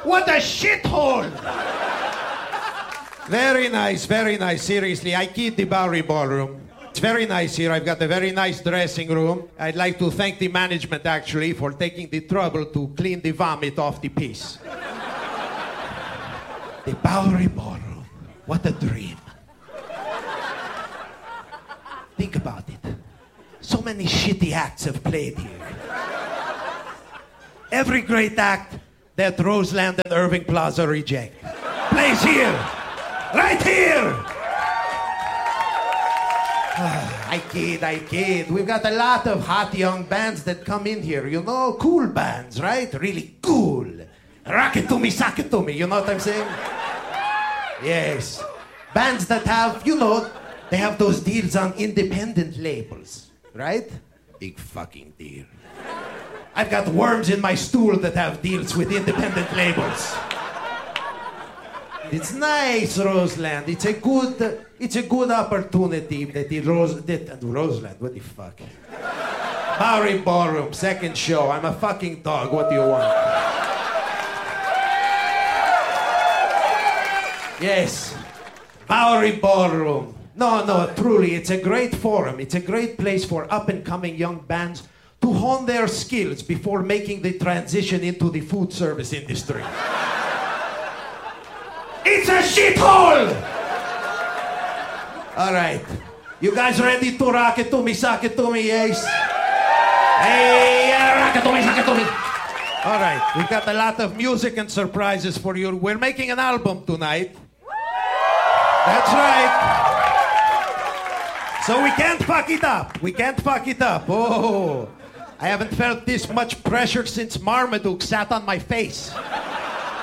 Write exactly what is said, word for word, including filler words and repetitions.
What a shithole! Very nice, very nice. Seriously, I keyed the Bowery Ballroom. It's very nice here. I've got a very nice dressing room. I'd like to thank the management, actually, for taking the trouble to clean the vomit off the piece. The Bowery Ballroom. What a dream. Think about it. So many shitty acts have played here. Every great act that Roseland and Irving Plaza reject plays here. Right here! I kid, I kid. We've got a lot of hot young bands that come in here, you know? Cool bands, right? Really cool. Rock it to me, sock it to me, you know what I'm saying? Yes. Bands that have, you know, they have those deals on independent labels, right? Big fucking deal. I've got worms in my stool that have deals with independent labels. It's nice, Roseland. It's a good, it's a good opportunity that the Rose, that, Roseland, what the fuck? Bowery Ballroom, second show. I'm a fucking dog. What do you want? Yes, Bowery Ballroom. No, no, truly, it's a great forum. It's a great place for up-and-coming young bands to hone their skills before making the transition into the food service industry. It's a shithole! All right. You guys ready to rock it to me, sock it to me, yes? Hey, uh, rock it to me, sock it to me. All right. We've got a lot of music and surprises for you. We're making an album tonight. That's right. So we can't fuck it up. We can't fuck it up. Oh, I haven't felt this much pressure since Marmaduke sat on my face.